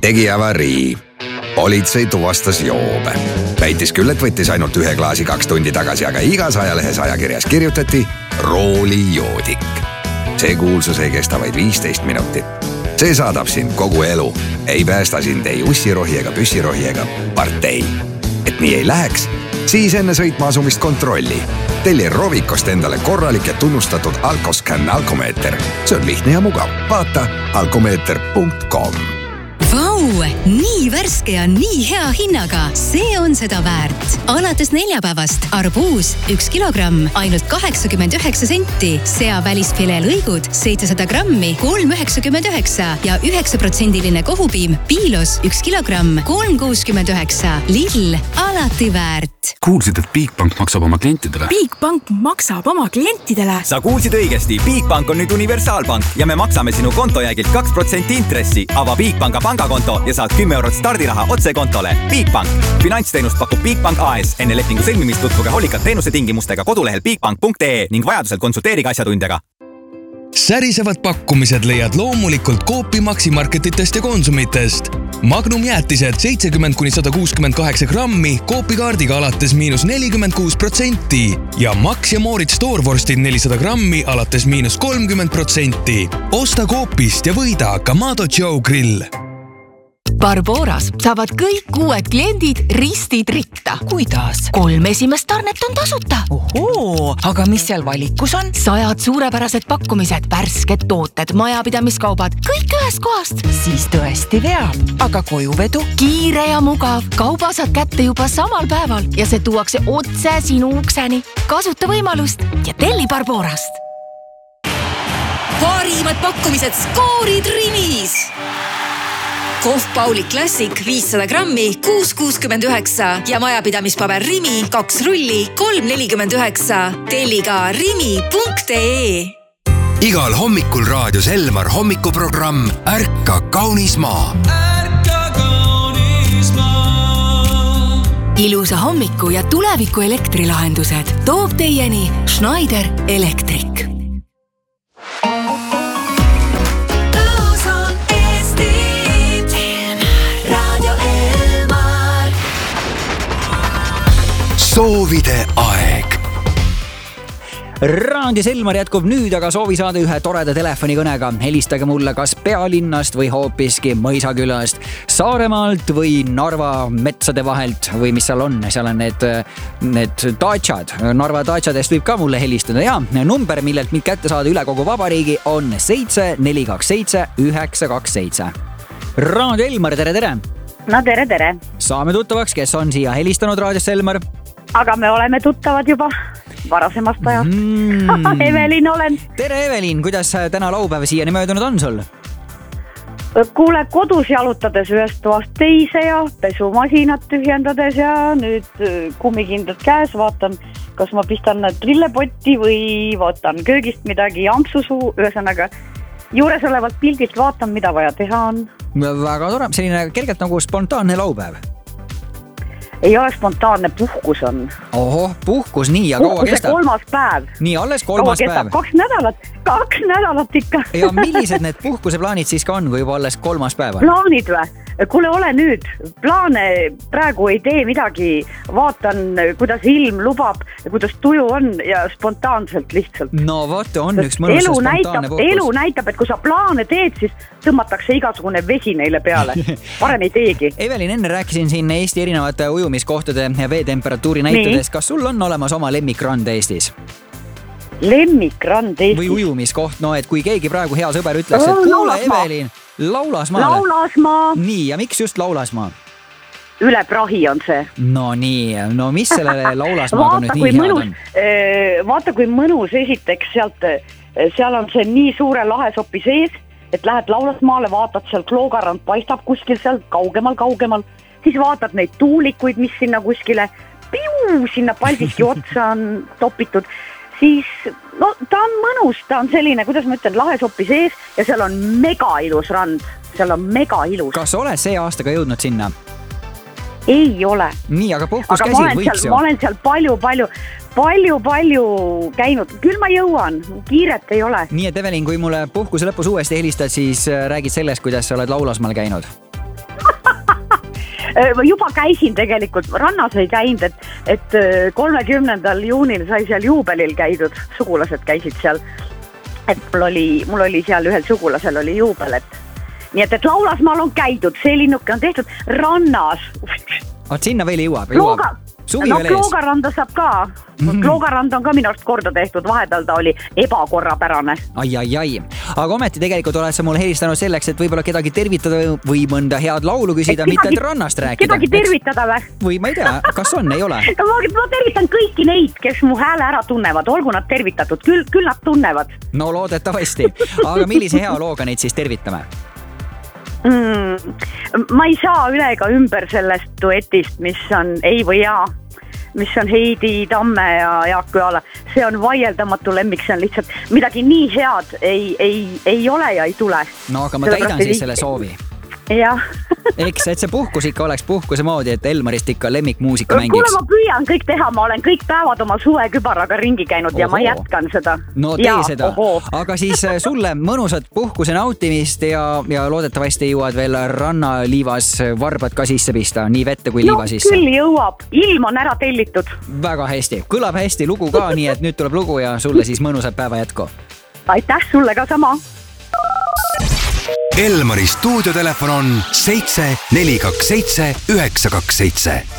tegi avarii. Politsei tuvastas joobe. Väitis küll, et võttis ainult 1 klaasi 2 tundi tagasi, aga igas ajalehes ajakirjas kirjutati roolijoodik. See kuulsus ei kesta vaid 15 minutit. See saadab sind kogu elu. Ei päästa sind ei ussirohi ega püssirohi ega partei. Et nii ei läheks, siis enne sõitma asumist kontrolli. Telli Rovikost endale korralik ja tunnustatud Alkoscan alkomeeter. See on lihtne ja mugav. Vaata alkomeeter.com. Vau, nii värske ja nii hea hinnaga. See on seda väärt. Alates neljapäevast arbuus 1 kilogramm ainult 89 senti. Sea välisfilee lõigud 700 grammi 3,99 ja 9% kohupiim Piilos 1 kilogramm 3,69. Lidl, alati väärt. Kuulsid, et Bigbank maksab oma klientidele? Bigbank maksab oma klientidele? Sa kuulsid õigesti. Bigbank on nüüd universaalpank ja me maksame sinu kontojäägilt 2% intressi. Ava Bigbanka pangakonto ja saad 10 eurot stardiraha otse kontole. Bigbank. Finantsteenust pakub Bigbank AS. Enne lepingu sõlmimist tutvuge hoolikalt teenuse tingimustega kodulehel bigbank.ee ning vajadusel konsulteerige asjatundjaga. Särisevad pakkumised leiad loomulikult Coopi Maximarketitest ja Konsumitest. Magnum jäätised 70–168 grammi Coopi kaardiga alates -46% ja Max ja Moritz Stoorvorstid 400 grammi alates -30%. Osta Coopist ja võida Kamado Joe Grill. Barboras saavad kõik uued kliendid ristid ritta. Kuidas? 3 esimest tarnet on tasuta. Ohoo, aga mis seal valikus on? 100 suurepärased pakkumised, värsked tooted, majapidamiskaubad, kõik ühest kohast. Siis tõesti veab. Aga kojuvedu? Kiire ja mugav. Kauba saad kätte juba samal päeval ja see tuuakse otse sinu ukseni. Kasuta võimalust ja telli Barborast. Parimad pakkumised skoorid Rimis. Kohv Pauli Classic 500 grammi 6,69 ja majapidamispaber Rimi 2 rulli 3,49. Telliga rimi.ee. Igal hommikul raadios Elmar hommikuprogramm Ärka kaunis maa. Ilusa hommiku ja tuleviku elektrilahendused toob teieni Schneider Electric. Soovide aeg. Raadios Elmar jätkub nüüd, aga soovi saada ühe toreda telefonikõnega. Helistage mulle kas Pealinnast või hoopiski Mõisakülast, Saaremaalt või Narva metsade vahelt või mis seal on. Seal on need daatšad. Narva daatšadest võib ka mulle helistada. Ja number, millelt mind kätte saada üle kogu vabariigi on 7427 927. Raadio Elmar, tere! No tere! Saame tuttavaks, kes on siia helistanud Raadios Elmar? Aga me oleme tuttavad juba varasemast ajast. Evelin olen. Tere Evelin, kuidas täna laupäeva siiani möödunud on sul? Kuule, kodus jalutades ühest toast teise ja pesumasinat tühjendades ja nüüd kummikindad käes vaatan, kas ma pistan trillepotti või võtan köögist midagi jampsusuu, ühesõnaga juures olevalt pildilt vaatan, mida vaja teha on. Väga tore, selline kergelt nagu spontaanne laupäev. Ei ole spontaanne, puhkus on. Oho, puhkus, nii ja kaua kestab? Puhkuse 3. päev. Nii, alles 3. päev. 2 nädalat ikka. Ja millised need puhkuseplaanid siis ka on, kui juba alles 3. päev? Plaanid või? Kuule, ole nüüd. Plaane praegu ei tee midagi. Vaatan, kuidas ilm lubab ja kuidas tuju on ja spontaanselt lihtsalt. No vot, on üks mõnus spontaanne puhkus. Elu näitab, et kui sa plaane teed, siis tõmmatakse igasugune vesi neile peale. Parem ei teegi. Evelin, enne rääkisin siin Eesti erinevate ujumiskohtade ja veetemperatuuri näitades. Kas sul on olemas oma lemmikrand Eestis? Lemmikrand Eestis? Või ujumiskoht, no et kui keegi praegu hea sõber ütles, et kuule Evelin, Laulasmaale. Laulasmaa. Nii, ja miks just Laulasmaa? Üle prahi on see. No nii, no mis sellele Laulasmaaga nüüd nii head on? Vaata, kui mõnus esiteks seal on see nii suure lahesopi sees, et lähed Laulasmaale, vaatad seal kloogarand paistab kuskil seal kaugemal, siis vaatad neid tuulikuid, mis sinna kuskile sinna Paldiski otsa on topitud, siis no ta on mõnus, ta on selline, kuidas ma ütlen, lahesopi sees ja seal on mega ilus rand, seal on mega ilus. Kas oled see aastaga jõudnud sinna? Ei ole. Nii, aga puhkus käsil võiks ju. Ma olen seal palju käinud, küll ma jõuan, kiiret ei ole. Nii, et Evelin, kui mulle puhkuse lõpus uuesti helistad, siis räägid sellest, kuidas sa oled Laulasmaal käinud. juba käisin tegelikult, rannas ei käinud, et 30. juunil sai seal juubelil käidud, sugulased käisid seal. Et mul oli seal ühel sugulasel oli juubel, nii et Laulasmaal on käidud, see linnuke on tehtud rannas. Oot, sinna veel jõuab. Kloogaranda saab ka. Kloogarand on ka minu arust korda tehtud, vahepeal ta oli ebakorrapärane. Ai. Aga ometi tegelikult oled sa mulle helistanud selleks, et võib-olla kedagi tervitada või mõnda head laulu küsida, mitte et rannast rääkida. Kedagi tervitada või ma ei tea, kas on, ei ole? Ma tervitan kõiki neid, kes mu hääle ära tunnevad, olgu nad tervitatud, küll nad tunnevad. No loodetavasti. Aga millise hea looga neid siis tervitame? Ma ei saa üle ega ümber sellest duetist, mis on ei või jaa, mis on Heidi Tamme ja Jaak Joala. See on vaieldamatu lemmik, see on lihtsalt midagi nii head ei ole ja ei tule. No aga ma täidan siis selle soovi. Jah. Eks, et see puhkus ikka oleks puhkuse moodi, et Elmarist ikka lemmikmuusika mängiks. Kuule, ma püüan kõik teha, ma olen kõik päevad oma suvekübaraga ringi käinud ja ma jätkan seda. No tee seda. Aga siis sulle mõnusat puhkuse nautimist ja loodetavasti jõuad veel rannaliivas varbad ka sisse pista, nii vette kui liiva sisse. No küll jõuab, ilm on ära tellitud. Väga hästi, kõlab hästi lugu ka, nii et nüüd tuleb lugu ja sulle siis mõnusat päeva jätku. Aitäh, sulle ka sama. Elmari stuudiotelefon on 7 427 927.